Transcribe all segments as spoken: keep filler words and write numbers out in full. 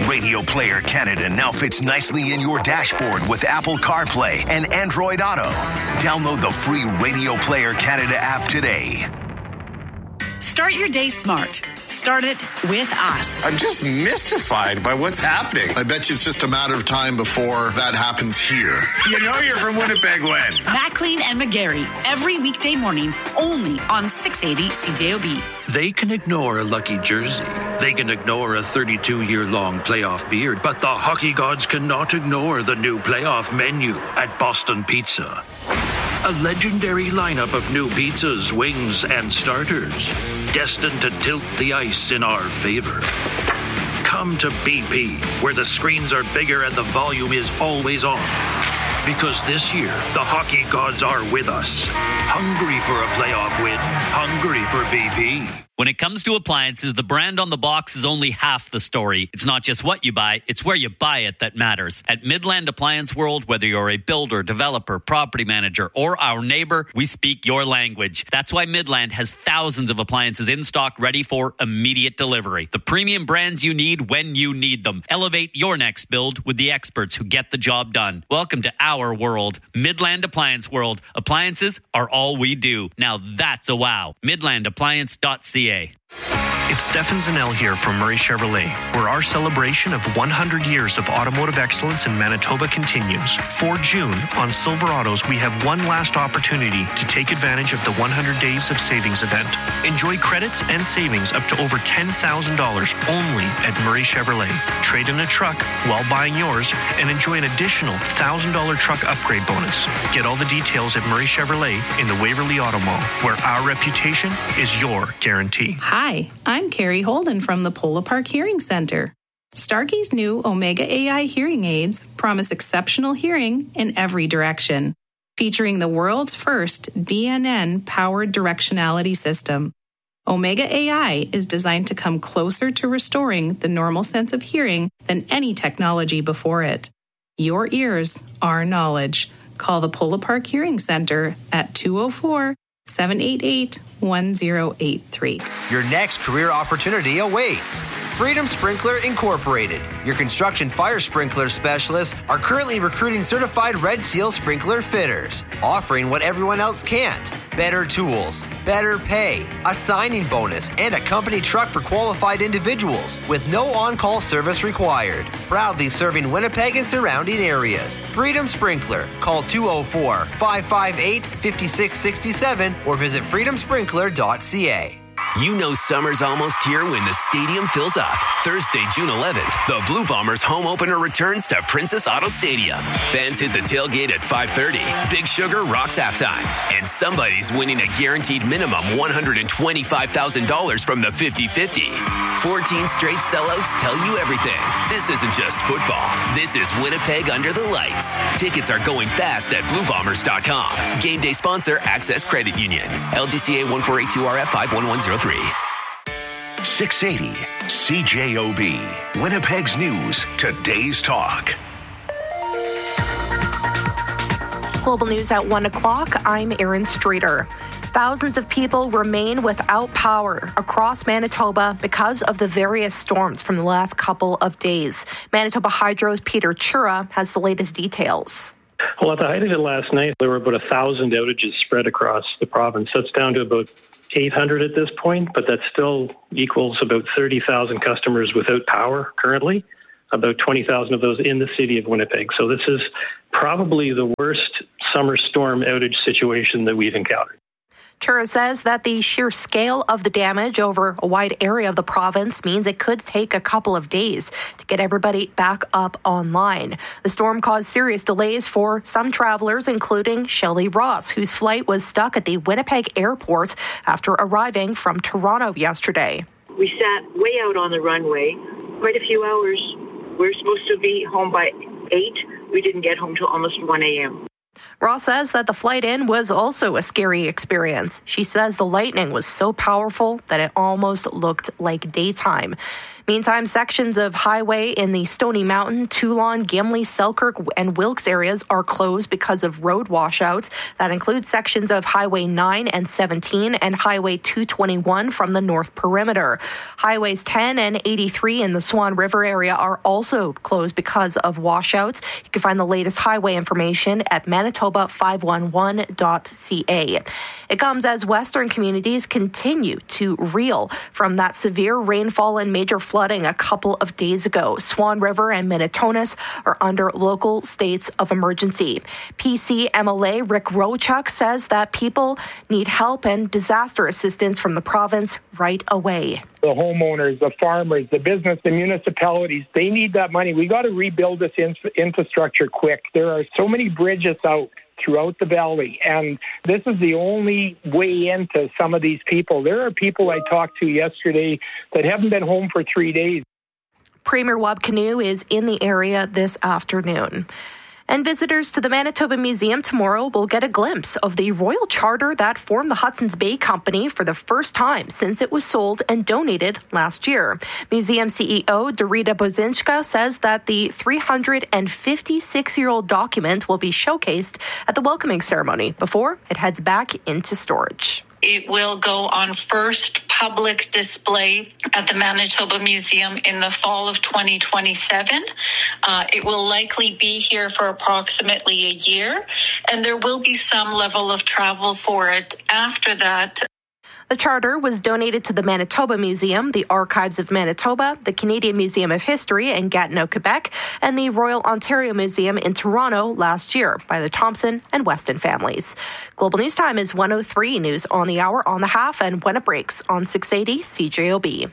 Radio Player Canada now fits nicely in your dashboard with Apple CarPlay and Android Auto. Download the free Radio Player Canada app today. Start your day smart. Start it with us. I'm just mystified by what's happening. I bet you it's just a matter of time before that happens here. You know you're from Winnipeg when? Maclean and McGarry, every weekday morning, only on six eighty C J O B. They can ignore a lucky jersey. They can ignore a thirty-two-year-long playoff beard, but the hockey gods cannot ignore the new playoff menu at Boston Pizza. A legendary lineup of new pizzas, wings, and starters, destined to tilt the ice in our favor. Come to B P, where the screens are bigger and the volume is always on. Because this year, the hockey gods are with us. Hungry for a playoff win. Hungry for B P. When it comes to appliances, the brand on the box is only half the story. It's not just what you buy, it's where you buy it that matters. At Midland Appliance World, whether you're a builder, developer, property manager, or our neighbor, we speak your language. That's why Midland has thousands of appliances in stock ready for immediate delivery. The premium brands you need when you need them. Elevate your next build with the experts who get the job done. Welcome to our world, Midland Appliance World. Appliances are all we do. Now that's a wow. midland appliance dot c a. It's Stefan Zanel here from Murray Chevrolet, where our celebration of one hundred years of automotive excellence in Manitoba continues. For June, on Silverados, we have one last opportunity to take advantage of the one hundred Days of Savings event. Enjoy credits and savings up to over ten thousand dollars only at Murray Chevrolet. Trade in a truck while buying yours and enjoy an additional one thousand dollars truck upgrade bonus. Get all the details at Murray Chevrolet in the Waverly Auto Mall, where our reputation is your guarantee. Hi, I'm Carrie Holden from the Polo Park Hearing Center. Starkey's new Omega A I hearing aids promise exceptional hearing in every direction, featuring the world's first D N N-powered directionality system. Omega A I is designed to come closer to restoring the normal sense of hearing than any technology before it. Your ears, our knowledge. Call the Polo Park Hearing Center at two oh four, seven eight eight, one oh eight three. Your next career opportunity awaits. Freedom Sprinkler Incorporated, your construction fire sprinkler specialists, are currently recruiting certified Red Seal sprinkler fitters, offering what everyone else can't. Better tools, better pay, a signing bonus, and a company truck for qualified individuals with no on-call service required. Proudly serving Winnipeg and surrounding areas. Freedom Sprinkler. Call two oh four, five five eight, five six six seven or visit freedom sprinkler dot c a. You know summer's almost here when the stadium fills up. Thursday, June eleventh, the Blue Bombers home opener returns to Princess Auto Stadium. Fans hit the tailgate at five thirty. Big Sugar rocks halftime. And somebody's winning a guaranteed minimum one hundred twenty-five thousand dollars from the fifty-fifty. fourteen straight sellouts tell you everything. This isn't just football. This is Winnipeg under the lights. Tickets are going fast at blue bombers dot com. Game day sponsor, Access Credit Union. L G C A one four eight two R F five one one zero three. six eighty C J O B. Winnipeg's News. Today's Talk. Global News at one o'clock. I'm Erin Streeter. Thousands of people remain without power across Manitoba because of the various storms from the last couple of days. Manitoba Hydro's Peter Chura has the latest details. Well, at the height of it last night, there were about a thousand outages spread across the province. That's down to about eight hundred at this point, but that still equals about thirty thousand customers without power currently, about twenty thousand of those in the city of Winnipeg. So this is probably the worst summer storm outage situation that we've encountered. Chura says that the sheer scale of the damage over a wide area of the province means it could take a couple of days to get everybody back up online. The storm caused serious delays for some travelers, including Shelley Ross, whose flight was stuck at the Winnipeg airport after arriving from Toronto yesterday. We sat way out on the runway, quite a few hours. We were supposed to be home by eight. We didn't get home till almost one a.m. Ross says that the flight in was also a scary experience. She says the lightning was so powerful that it almost looked like daytime. Meantime, sections of highway in the Stony Mountain, Toulon, Gimli, Selkirk, and Wilkes areas are closed because of road washouts. That includes sections of Highway nine and seventeen and Highway two twenty-one from the North Perimeter. Highways ten and eighty-three in the Swan River area are also closed because of washouts. You can find the latest highway information at manitoba five one one dot c a. It comes as western communities continue to reel from that severe rainfall and major flooding a couple of days ago. Swan River and Minitonas are under local states of emergency. P C M L A Rick Rochuk says that people need help and disaster assistance from the province right away. The homeowners, the farmers, the business, the municipalities, they need that money. We got to rebuild this infra- infrastructure quick. There are so many bridges out throughout the valley, and this is the only way into some of these people. There are people I talked to yesterday that haven't been home for three days. Premier Wab Kinew is in the area this afternoon. And visitors to the Manitoba Museum tomorrow will get a glimpse of the royal charter that formed the Hudson's Bay Company for the first time since it was sold and donated last year. Museum C E O Dorita Bozinska says that the three hundred fifty-six-year-old document will be showcased at the welcoming ceremony before it heads back into storage. It will go on first public display at the Manitoba Museum in the fall of twenty twenty-seven. Uh, it will likely be here for approximately a year, and there will be some level of travel for it after that. The charter was donated to the Manitoba Museum, the Archives of Manitoba, the Canadian Museum of History in Gatineau, Quebec, and the Royal Ontario Museum in Toronto last year by the Thompson and Weston families. Global News Time is one oh three News on the Hour, on the Half, and when it breaks on six eighty C J O B.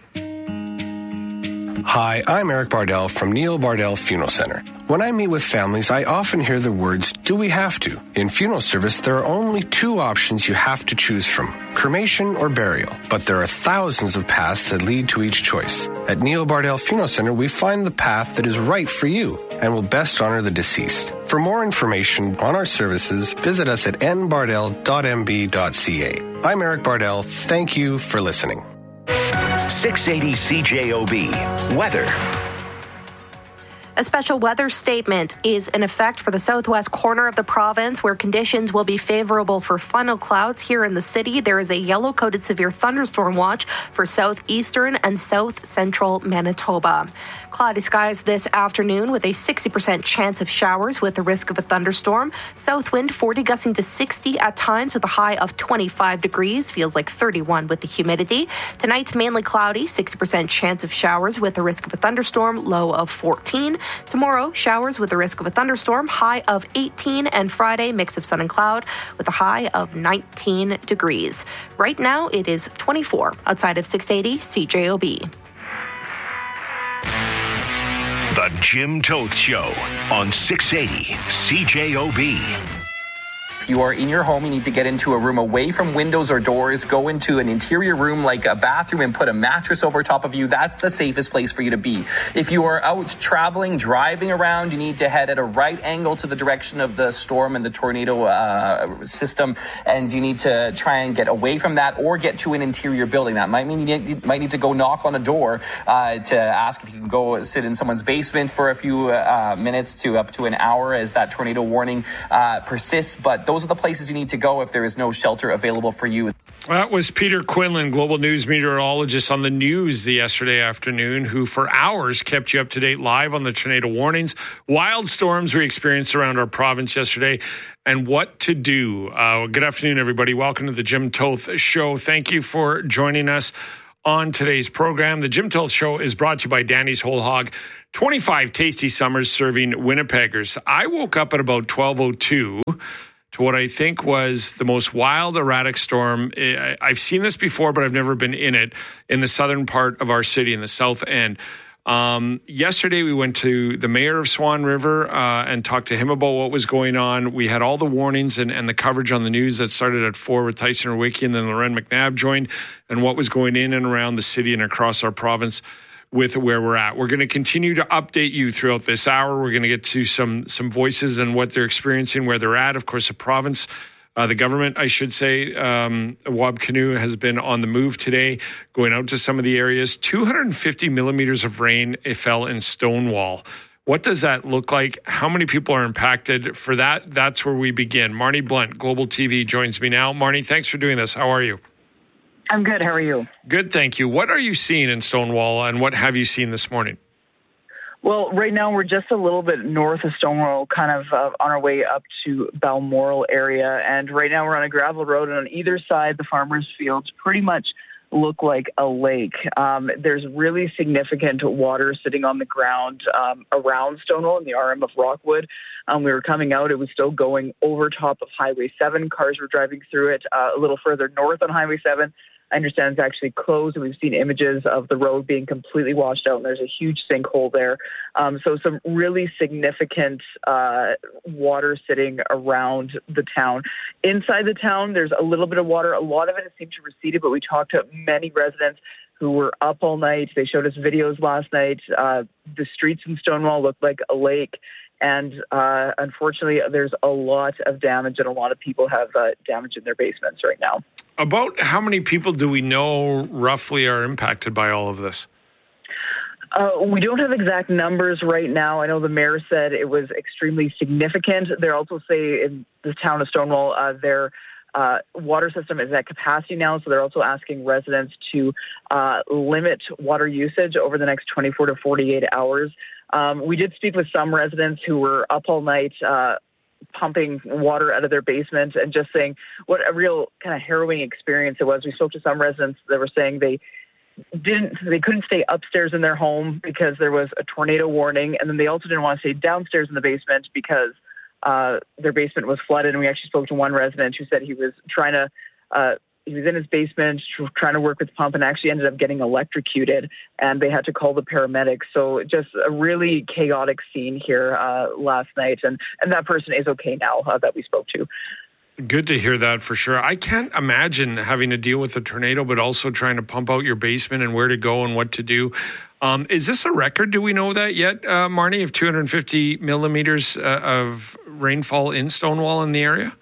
Hi, I'm Eric Bardell from Neil Bardell Funeral Center. When I meet with families, I often hear the words, do we have to? In funeral service, there are only two options you have to choose from, cremation or burial. But there are thousands of paths that lead to each choice. At Neil Bardell Funeral Center, we find the path that is right for you and will best honor the deceased. For more information on our services, visit us at n bardell dot m b dot c a. I'm Eric Bardell. Thank you for listening. six eighty C J O B. Weather. A special weather statement is in effect for the southwest corner of the province, where conditions will be favorable for funnel clouds. Here in the city, there is a yellow-coated severe thunderstorm watch for southeastern and south central Manitoba. Cloudy skies this afternoon with a sixty percent chance of showers with the risk of a thunderstorm. South wind forty gusting to sixty at times with a high of twenty-five degrees. Feels like thirty-one with the humidity. Tonight, mainly cloudy, sixty percent chance of showers with the risk of a thunderstorm, low of fourteen. Tomorrow, showers with the risk of a thunderstorm, high of eighteen. And Friday, mix of sun and cloud with a high of nineteen degrees. Right now, it is twenty-four outside of six eighty C J O B. The Jim Toth Show on six eighty C J O B. If you are in your home, you need to get into a room away from windows or doors. Go into an interior room like a bathroom and put a mattress over top of you. That's the safest place for you to be. If you are out traveling, driving around, you need to head at a right angle to the direction of the storm and the tornado uh, system, and you need to try and get away from that or get to an interior building. That might mean you, need, you might need to go knock on a door uh, to ask if you can go sit in someone's basement for a few uh, minutes to up to an hour as that tornado warning uh, persists. But those are the places you need to go if there is no shelter available for you. That was Peter Quinlan, Global News meteorologist on the news the yesterday afternoon, who for hours kept you up to date live on the tornado warnings, wild storms we experienced around our province yesterday, and what to do. Uh, good afternoon, everybody. Welcome to the Jim Toth Show. Thank you for joining us on today's program. The Jim Toth Show is brought to you by Danny's Whole Hog. twenty-five tasty summers serving Winnipeggers. I woke up at about twelve oh two to what I think was the most wild, erratic storm. I've seen this before, but I've never been in it, in the southern part of our city, in the south end. Um, yesterday, we went to the mayor of Swan River uh, and talked to him about what was going on. We had all the warnings and, and the coverage on the news that started at four with Tyson Rwicki, and then Loren McNabb joined, and what was going in and around the city and across our province with where we're at. We're going to continue to update you throughout this hour. We're going to get to some some voices and what they're experiencing, where they're at. Of course, the province Uh, the government, I should say, um, Wabkanu has been on the move today, going out to some of the areas. two hundred fifty millimeters of rain it fell in Stonewall. What does that look like? How many people are impacted? For that, that's where we begin. Marnie Blunt, Global T V, joins me now. Marnie, thanks for doing this. How are you? I'm good. How are you? Good, thank you. What are you seeing in Stonewall, and what have you seen this morning? Well, right now we're just a little bit north of Stonewall, kind of uh, on our way up to Balmoral area. And right now we're on a gravel road, and on either side, the farmers' fields pretty much look like a lake. Um, there's really significant water sitting on the ground um, around Stonewall in the R M of Rockwood. Um, we were coming out. It was still going over top of Highway seven. Cars were driving through it uh, a little further north on Highway seven. I understand it's actually closed, and we've seen images of the road being completely washed out, and there's a huge sinkhole there. Um, so some really significant uh, water sitting around the town. Inside the town, there's a little bit of water. A lot of it has seemed to recede, but we talked to many residents who were up all night. They showed us videos last night. Uh, the streets in Stonewall looked like a lake. And uh, unfortunately, there's a lot of damage, and a lot of people have uh, damage in their basements right now. About how many people do we know roughly are impacted by all of this? Uh, we don't have exact numbers right now. I know the mayor said it was extremely significant. They also say in the town of Stonewall, uh, their uh, water system is at capacity now, so they're also asking residents to uh, limit water usage over the next twenty-four to forty-eight hours. Um, we did speak with some residents who were up all night uh, pumping water out of their basement and just saying what a real kind of harrowing experience it was. We spoke to some residents that were saying they didn't, they couldn't stay upstairs in their home because there was a tornado warning, and then they also didn't want to stay downstairs in the basement because uh, their basement was flooded. And we actually spoke to one resident who said he was trying to uh, he was in his basement trying to work with the pump and actually ended up getting electrocuted, and they had to call the paramedics. So just a really chaotic scene here uh, last night. And, and that person is okay now uh, that we spoke to. Good to hear that for sure. I can't imagine having to deal with a tornado, but also trying to pump out your basement and where to go and what to do. Um, is this a record? Do we know that yet, uh, Marnie, of two hundred fifty millimeters uh, of rainfall in Stonewall in the area?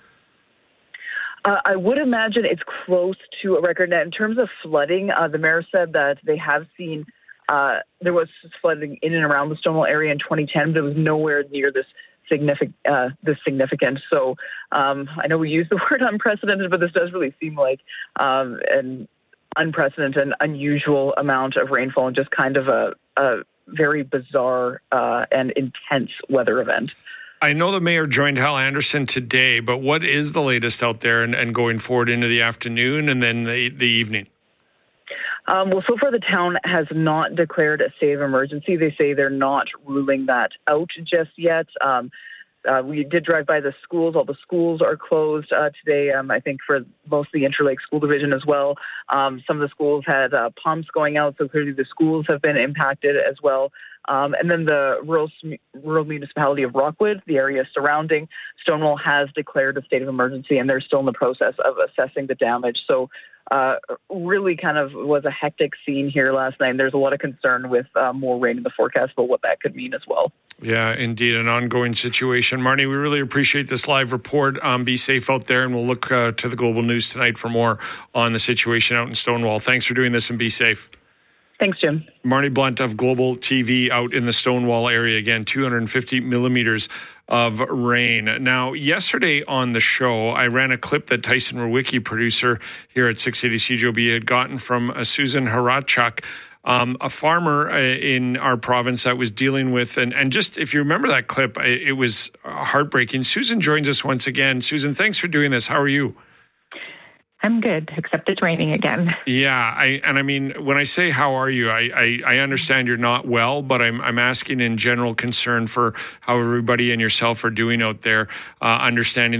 Uh, I would imagine it's close to a record. Now, in terms of flooding, uh, the mayor said that they have seen uh, there was flooding in and around the Stonewall area in twenty ten, but it was nowhere near this significant. Uh, this significant. So um, I know we use the word unprecedented, but this does really seem like um, an unprecedented and unusual amount of rainfall, and just kind of a, a very bizarre uh, and intense weather event. I know the mayor joined Hal Anderson today, but what is the latest out there and, and going forward into the afternoon and then the, the evening? Um, well, so far the town has not declared a state of emergency. They say they're not ruling that out just yet. Um, uh, we did drive by the schools. All the schools are closed uh, today, um, I think, for most of the Interlake School Division as well. Um, some of the schools had uh, pumps going out, so clearly the schools have been impacted as well. Um, and then the rural, rural municipality of Rockwood, the area surrounding Stonewall, has declared a state of emergency, and they're still in the process of assessing the damage. So uh, really kind of was a hectic scene here last night. And there's a lot of concern with uh, more rain in the forecast about what that could mean as well. Yeah, indeed, an ongoing situation. Marnie, we really appreciate this live report. Um, be safe out there, and we'll look uh, to the Global News tonight for more on the situation out in Stonewall. Thanks for doing this, and be safe. Thanks, Jim. Marnie Blunt of Global T V out in the Stonewall area. Again, two hundred fifty millimeters of rain. Now, yesterday on the show, I ran a clip that Tyson Rowicki, producer here at six eighty C J O B, had gotten from uh, Susan Harachuk, um, a farmer uh, in our province that was dealing with, and, and just if you remember that clip, it, it was heartbreaking. Susan joins us once again. Susan, thanks for doing this. How are you? I'm good, except it's raining again. Yeah, I and I mean, when I say how are you, I, I, I understand you're not well, but I'm I'm asking in general concern for how everybody and yourself are doing out there, uh, understanding